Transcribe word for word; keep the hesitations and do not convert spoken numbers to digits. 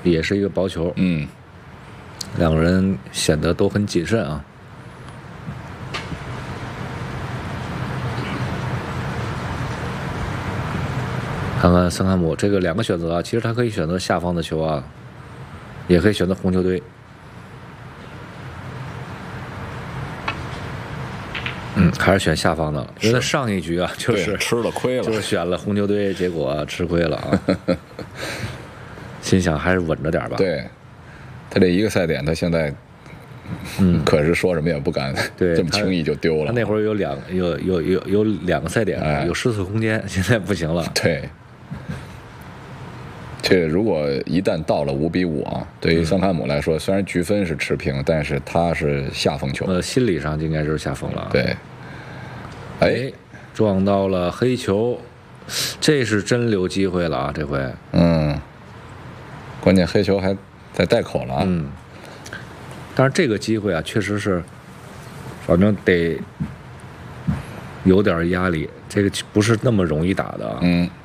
也是一个薄球， 嗯， 两个人显得都很谨慎啊。看看森汉姆这个两个选择啊，其实他可以选择下方的球啊，也可以选择红球队。嗯，还是选下方的了，因为他上一局啊就是吃了亏了， 就是选了红球队，结果、啊、吃亏了啊。心想还是稳着点吧。 对，他这一个赛点，他现在，嗯，可是说什么也不敢， 对， 这么轻易就丢了。 他那会儿有两有有有有两个赛点， 哎、 有失策空间，现在不行了。 对，这如果一旦到了五比五啊，对于桑卡姆来说，虽然局分是持平，但是他是下风球， 呃，心理上应该就是下风了。 对， 哎，撞到了黑球，这是真留机会了啊！这回， 嗯，关键黑球还在带口了啊。 嗯，但是这个机会啊，确实是，反正得有点压力，这个不是那么容易打的啊。 嗯。